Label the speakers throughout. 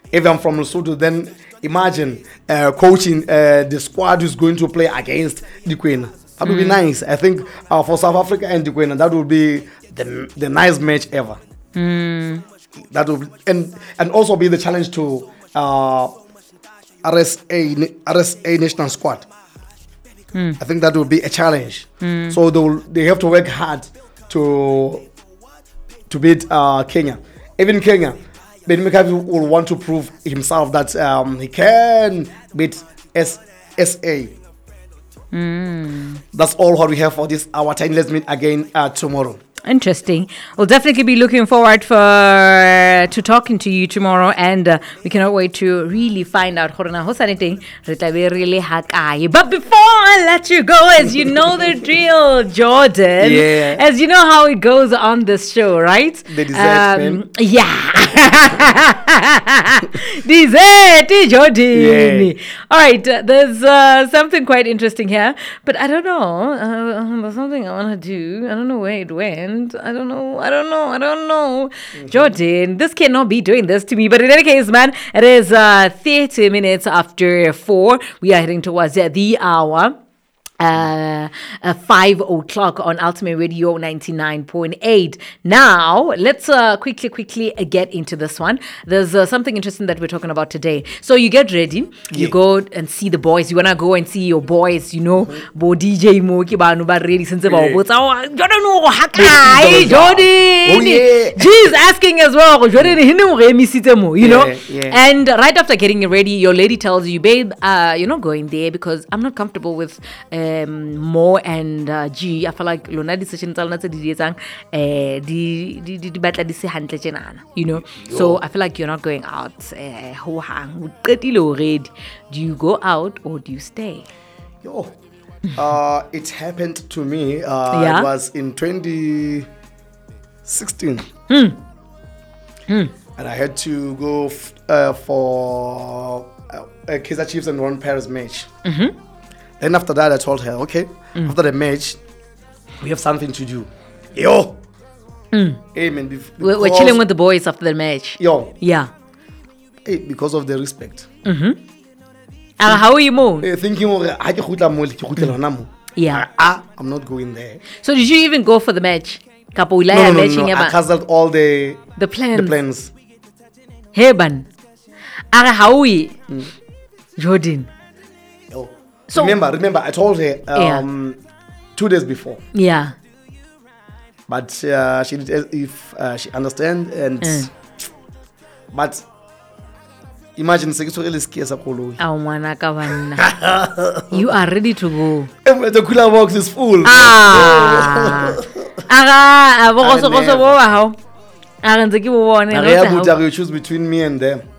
Speaker 1: if I'm from Lesotho, then imagine coaching the squad who's going to play against the Queen. That would be nice. I think for South Africa and the Queen, that would be the nice match ever. That would and also be the challenge to RSA national squad. I think that would be a challenge. So they have to work hard to beat Kenya. Even Kenya, Ben McCarthy will want to prove himself that he can beat SA. That's all what we have for this hour. Let's meet again tomorrow.
Speaker 2: Interesting. We'll definitely be looking forward to talking to you tomorrow, and we cannot wait to really find out. But before I let you go, as you know the drill, Jordan, as you know how it goes on this show, right?
Speaker 1: The dessert,
Speaker 2: yeah. Dessert, Jordan.
Speaker 1: Yeah.
Speaker 2: All right, there's something quite interesting here, but I don't know. There's something I want to do. I don't know where it went. I don't know. Jordan, this cannot be doing this to me. But in any case, man, it is 30 minutes after 4. We are heading towards the hour. 5 o'clock on Ultimate Radio 99.8. Now, let's quickly get into this one. There's something interesting that we're talking about today. So you get ready, you go and see the boys. You want to go and see your boys, you know, bo DJ mo ki ba no ba ready since about Jordan. She's asking as well, Jordan, you know. And right after getting ready, your lady tells you, babe, you're not going there because I'm not comfortable with Mo and G. I feel like Lona decision you know. So I feel like you're not going out. Do you go out or do you stay?
Speaker 1: It happened to me. It was in 2016. And I had to go for Kaizer Chiefs and Ron Paris match. Then after that, I told her, okay, after the match, we have something to do. Hey, man,
Speaker 2: we're chilling with the boys after the match.
Speaker 1: Yeah. Hey, because of the respect.
Speaker 2: How are you, Mo?
Speaker 1: Thinking, I'm not going there.
Speaker 2: So did you even go for the match?
Speaker 1: No. I cancelled all the plans.
Speaker 2: Hey, ban. How are you, Jordan?
Speaker 1: So remember, I told her 2 days before.
Speaker 2: Yeah.
Speaker 1: But she did as if she understand and but imagine
Speaker 2: you are ready to go.
Speaker 1: The cooler box is full. You choose between me and them.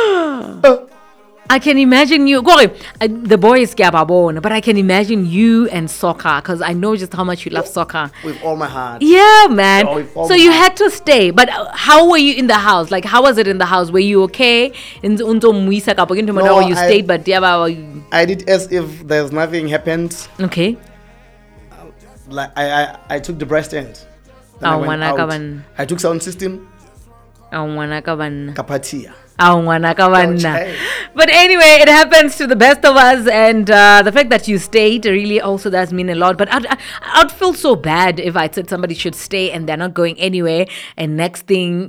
Speaker 2: I can imagine you. The boys but I can imagine you and soccer because I know just how much you love soccer.
Speaker 1: With all my heart.
Speaker 2: Yeah, man. So you had to stay. But how were you in the house? Like, how was it in the house? Were you okay? You stayed, but
Speaker 1: I did as if there's nothing happened.
Speaker 2: Okay.
Speaker 1: Like I took the breast end. I took sound system. Kapatia.
Speaker 2: But anyway, it happens to the best of us, and the fact that you stayed really also does mean a lot. But I'd feel so bad if I said somebody should stay and they're not going anywhere, and next thing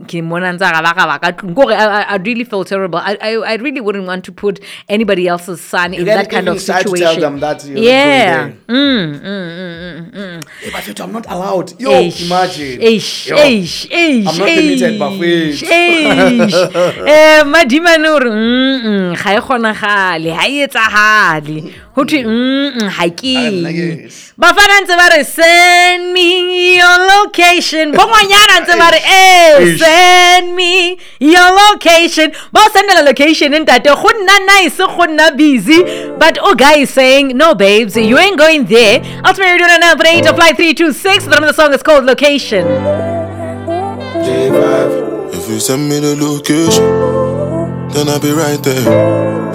Speaker 2: I'd really feel terrible. I really wouldn't want to put anybody else's son in that kind of situation.
Speaker 1: To tell them that
Speaker 2: yeah.
Speaker 1: But I'm not allowed. Imagine. I'm not permitted, but
Speaker 2: Madimanur, ga e kgonagale ha e etsagale ho thwe ha ke bafana ntse ba re send me your location bongwanyana ntse ba re send me your location ba send the location ntate go nna nice go nna busy but guy is saying no babes you ain't going there. Ultimate Radio 99.8 apply 326. The name of the song is called Location.
Speaker 3: J5. If you send me the location, then I'll be right there.